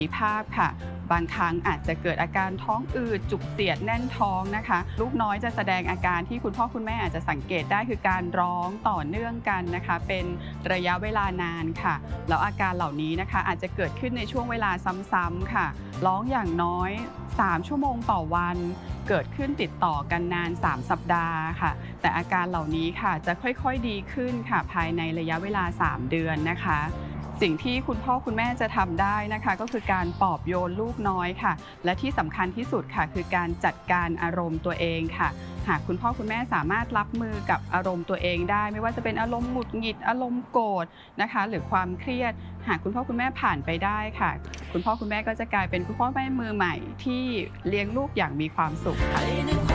ภาพค่ะบางครั้งอาจจะเกิดอาการท้องอืดจุกเสียดแน่นท้องนะคะลูกน้อยจะแสดงอาการที่คุณพ่อคุณแม่อาจจะสังเกตได้คือการร้องต่อเนื่องกันนะคะเป็นระยะเวลานานค่ะแล้วอาการเหล่านี้นะคะอาจจะเกิดขึ้นในช่วงเวลาซ้ำๆค่ะร้องอย่างน้อย3ชั่วโมงต่อวันเกิดขึ้นติดต่อกันนาน3สัปดาห์ค่ะแต่อาการเหล่านี้ค่ะจะค่อยๆดีขึ้นค่ะภายในระยะเวลา3เดือนนะคะสิ่งที่คุณพ่อคุณแม่จะทำได้นะคะก็คือการปลอบโยนลูกน้อยค่ะและที่สำคัญที่สุดค่ะคือการจัดการอารมณ์ตัวเองค่ะหากคุณพ่อคุณแม่สามารถรับมือกับอารมณ์ตัวเองได้ไม่ว่าจะเป็นอารมณ์หงุดหงิดอารมณ์โกรธนะคะหรือความเครียดหากคุณพ่อคุณแม่ผ่านไปได้ค่ะคุณพ่อคุณแม่ก็จะกลายเป็นคุณพ่อแม่มือใหม่ที่เลี้ยงลูกอย่างมีความสุขค่ะ